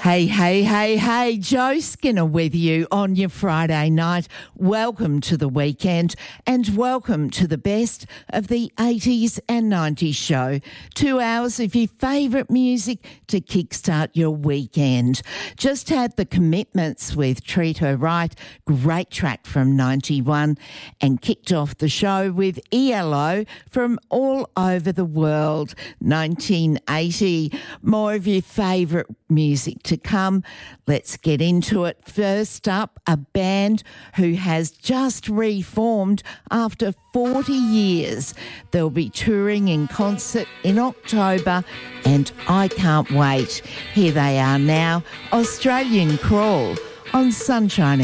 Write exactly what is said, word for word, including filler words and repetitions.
Hey, hey, hey, hey, Joe Skinner with you on your Friday night. Welcome to the weekend and welcome to the best of the eighties and nineties show. Two hours of your favourite music to kickstart your weekend. Just had The Commitments with Treat Her Right, great track from ninety-one, and kicked off the show with E L O from All Over the World, nineteen eighty. More of your favourite music to come. Let's get into it. First up, a band who has just reformed after forty years. They'll be touring in concert in October and I can't wait. Here they are now, Australian Crawl on Sunshine